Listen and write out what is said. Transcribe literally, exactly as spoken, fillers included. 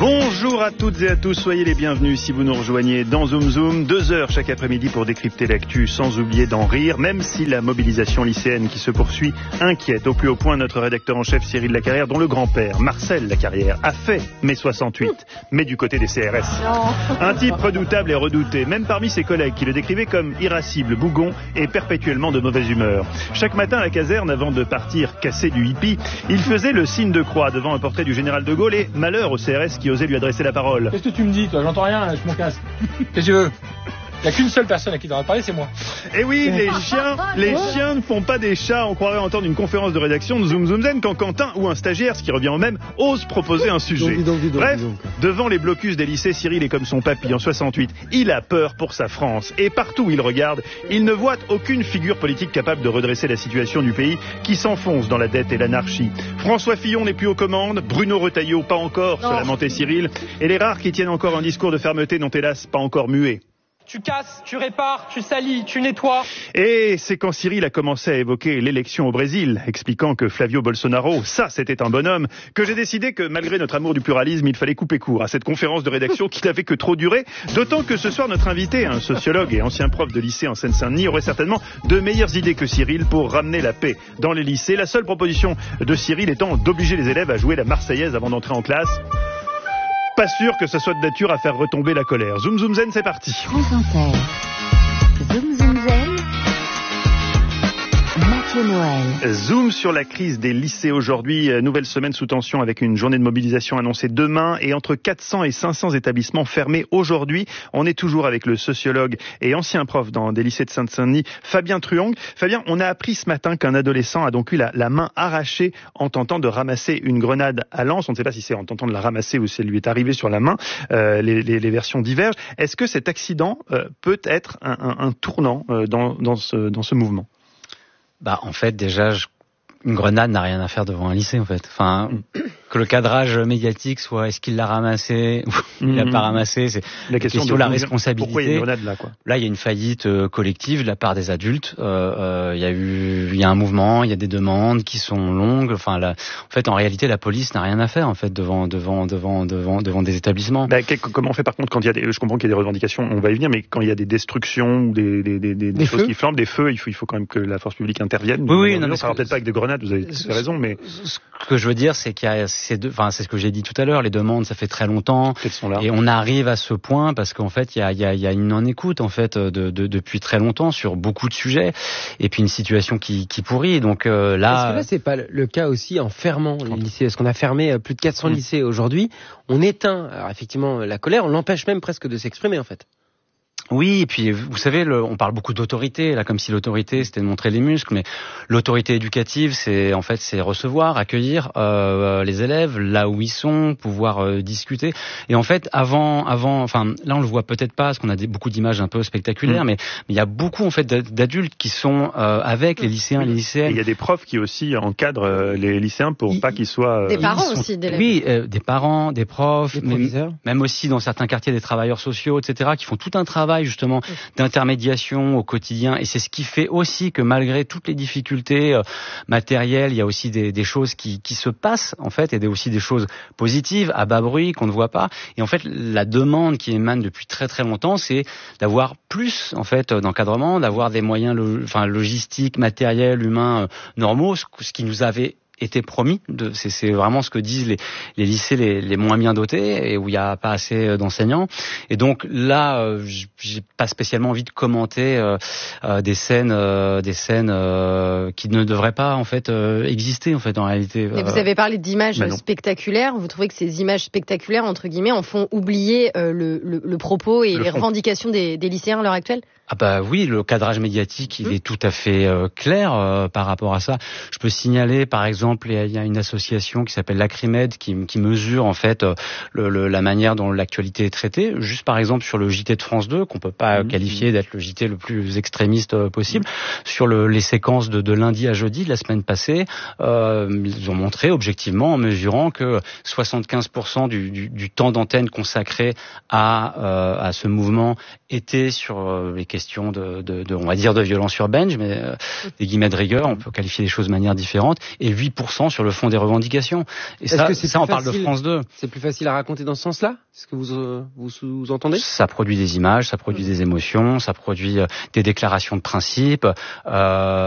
Bonjour à toutes et à tous, soyez les bienvenus si vous nous rejoignez dans Zoom Zoom. Deux heures chaque après-midi pour décrypter l'actu sans oublier d'en rire, même si la mobilisation lycéenne qui se poursuit inquiète au plus haut point notre rédacteur en chef Cyril Lacarrière, dont le grand-père, Marcel Lacarrière, a fait mai soixante-huit, mais du côté des C R S. Un type redoutable et redouté, même parmi ses collègues qui le décrivaient comme irascible, bougon et perpétuellement de mauvaise humeur. Chaque matin à la caserne, avant de partir casser du hippie, il faisait le signe de croix devant un portrait du général de Gaulle et malheur au C R S qui osait lui adresser la parole. Qu'est-ce que tu me dis, toi? J'entends rien, je m'en casse. Qu'est-ce que tu veux? Il n'y a qu'une seule personne à qui tu devrais parler, c'est moi. Et oui, les chiens, les chiens ne font pas des chats. On croirait entendre une conférence de rédaction de Zoom Zoom Zen quand Quentin ou un stagiaire, ce qui revient au même, ose proposer un sujet. Donc, donc, donc, Bref, donc. devant les blocus des lycées, Cyril est comme son papy en soixante-huit. Il a peur pour sa France. Et partout où il regarde, il ne voit aucune figure politique capable de redresser la situation du pays qui s'enfonce dans la dette et l'anarchie. François Fillon n'est plus aux commandes, Bruno Retailleau pas encore, se lamentait Cyril, et les rares qui tiennent encore un discours de fermeté n'ont hélas pas encore mué. Tu casses, tu répares, tu salis, tu nettoies. Et c'est quand Cyril a commencé à évoquer l'élection au Brésil, expliquant que Flavio Bolsonaro, ça c'était un bonhomme, que j'ai décidé que malgré notre amour du pluralisme, il fallait couper court à cette conférence de rédaction qui n'avait que trop duré, d'autant que ce soir notre invité, un sociologue et ancien prof de lycée en Seine-Saint-Denis, aurait certainement de meilleures idées que Cyril pour ramener la paix dans les lycées, la seule proposition de Cyril étant d'obliger les élèves à jouer la Marseillaise avant d'entrer en classe. Pas sûr que ce soit de nature à faire retomber la colère. Zoom Zoom Zen, c'est parti. France Inter. Zoom Zoom Zen. Mathieu Noël. Zoom sur la crise des lycées aujourd'hui. Nouvelle semaine sous tension avec une journée de mobilisation annoncée demain et entre quatre cents et cinq cents établissements fermés aujourd'hui. On est toujours avec le sociologue et ancien prof dans des lycées de Seine-Saint-Denis, Fabien Truong. Fabien, on a appris ce matin qu'un adolescent a donc eu la, la main arrachée en tentant de ramasser une grenade à lance. On ne sait pas si c'est en tentant de la ramasser ou si elle lui est arrivée sur la main. Euh, les, les, les versions divergent. Est-ce que cet accident euh, peut être un, un, un tournant euh, dans, dans, ce, dans ce mouvement ? Bah, en fait, déjà, je... une grenade n'a rien à faire devant un lycée, en fait. Enfin, mm. que le cadrage médiatique soit est-ce qu'il l'a ramassé ou il l'a mm. pas ramassé, c'est la question, question de la responsabilité. Pourquoi il y a une grenade là, quoi? Là, il y a une faillite euh, collective de la part des adultes. Euh, euh, il y a eu, il y a un mouvement, il y a des demandes qui sont longues. Enfin, là, en fait, en réalité, la police n'a rien à faire, en fait, devant, devant, devant, devant, devant des établissements. Bah, comment on fait par contre quand il y a des, je comprends qu'il y a des revendications, on va y venir, mais quand il y a des destructions ou des, des, des, des, des choses feux. qui flambent, des feux, il faut, il faut quand même que la force publique intervienne. Oui, oui, non, mais ça va peut-être pas avec des grenades, vous avez raison, mais ce que je veux dire, c'est qu'il y a ces deux, enfin, c'est ce que j'ai dit tout à l'heure, les demandes, ça fait très longtemps, sont là. Et on arrive à ce point parce qu'en fait, il y a, il y a, il y a une non-écoute en fait de, de, depuis très longtemps sur beaucoup de sujets, et puis une situation qui, qui pourrit. Donc euh, là, est-ce que là, c'est pas le cas aussi en fermant les lycées? Est-ce qu'on a fermé plus de quatre cents mmh. lycées aujourd'hui? On éteint, alors effectivement, la colère, on l'empêche même presque de s'exprimer en fait. Oui, et puis vous savez, le, on parle beaucoup d'autorité, là, comme si l'autorité c'était de montrer les muscles, mais l'autorité éducative, c'est en fait c'est recevoir, accueillir euh, les élèves là où ils sont, pouvoir euh, discuter. Et en fait, avant, avant, enfin là on le voit peut-être pas, parce qu'on a des, beaucoup d'images un peu spectaculaires, mmh. mais mais il y a beaucoup en fait d'adultes qui sont euh, avec les lycéens, et les lycéennes. Il y a des profs qui aussi encadrent euh, les lycéens pour il, pas qu'ils soient euh, des parents sont, aussi, d'élèves. Oui, euh, des parents, des profs, des même, même aussi dans certains quartiers des travailleurs sociaux, et cetera, qui font tout un travail justement d'intermédiation au quotidien, et c'est ce qui fait aussi que malgré toutes les difficultés euh, matérielles, il y a aussi des, des choses qui, qui se passent en fait, et des, aussi des choses positives à bas bruit qu'on ne voit pas. Et en fait, la demande qui émane depuis très très longtemps, c'est d'avoir plus en fait d'encadrement, d'avoir des moyens, lo, enfin logistiques, matériels, humains euh, normaux, ce, ce qui nous avait été promis. De, c'est, c'est vraiment ce que disent les, les lycées les, les moins bien dotés et où il n'y a pas assez d'enseignants. Et donc là, euh, j'ai pas spécialement envie de commenter euh, euh, des scènes, euh, des scènes euh, qui ne devraient pas en fait euh, exister en fait en réalité. Mais vous avez parlé d'images bah spectaculaires. Vous trouvez que ces images spectaculaires entre guillemets en font oublier euh, le, le, le propos et le les fond. revendications des, des lycéens à l'heure actuelle? Ah bah oui, le cadrage médiatique, il mmh. est tout à fait euh, clair euh, par rapport à ça. Je peux signaler, par exemple, il y a une association qui s'appelle l'Acrimed qui, qui mesure en fait euh, le, le, la manière dont l'actualité est traitée. Juste par exemple sur le J T de France deux, qu'on peut pas mmh. qualifier d'être le J T le plus extrémiste euh, possible, mmh. sur le, les séquences de, de lundi à jeudi de la semaine passée, euh, ils ont montré objectivement en mesurant que soixante-quinze pour cent du, du, du temps d'antenne consacré à, euh, à ce mouvement était sur euh, les questions de, de, de, on va dire, de violence urbaine, mais euh, des guillemets de rigueur, on peut qualifier les choses de manière différente, et huit pour cent sur le fond des revendications. Et Est-ce ça, que c'est ça on plus parle de facile France deux. C'est plus facile à raconter dans ce sens-là? Est-ce que vous, euh, vous sous-entendez? Ça produit des images, ça produit des émotions, ça produit euh, des déclarations de principe. Euh,